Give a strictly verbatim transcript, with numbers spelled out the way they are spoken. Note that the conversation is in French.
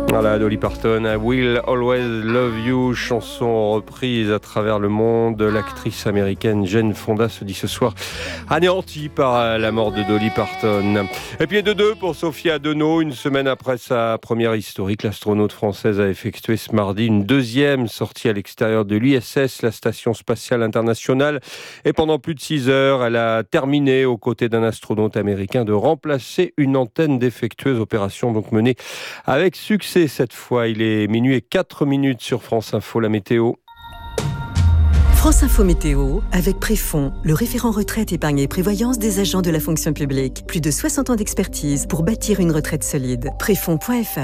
Voilà, Dolly Parton, I Will Always Love You, chanson reprise à travers le monde. L'actrice américaine Jane Fonda se dit ce soir anéantie par la mort de Dolly Parton. Et puis de deux pour Sophia Deneau. Une semaine après sa première historique, l'astronaute française a effectué ce mardi une deuxième sortie à l'extérieur de l'I S S, la Station Spatiale Internationale. Et pendant plus de six heures, elle a terminé aux côtés d'un astronaute américain de remplacer une antenne défectueuse. Opération donc menée avec succès. Cette fois, il est minuit et quatre minutes sur France Info, la météo. France Info Météo, avec Préfond, le référent retraite, épargne et prévoyance des agents de la fonction publique. Plus de soixante ans d'expertise pour bâtir une retraite solide. Préfond point F R.